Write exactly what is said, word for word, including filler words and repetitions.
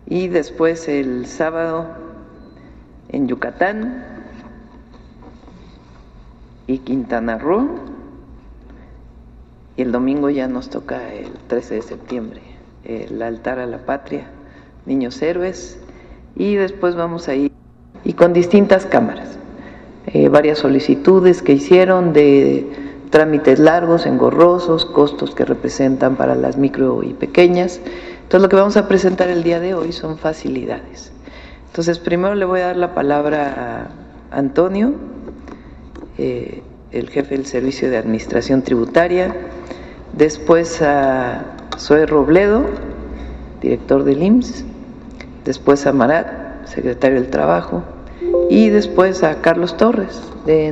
y después el sábado en Yucatán y Quintana Roo, y el domingo ya nos toca el trece de septiembre, el altar a la patria, niños héroes, y después vamos a ir y con distintas cámaras, eh, varias solicitudes que hicieron de trámites largos, engorrosos, costos que representan para las micro y pequeñas. Entonces lo que vamos a presentar el día de hoy son facilidades. Entonces primero le voy a dar la palabra a Antonio, eh, el jefe del Servicio de Administración Tributaria, después a Zoe Robledo, director del I M S S, después a Marat, secretario del Trabajo, y después a Carlos Torres, de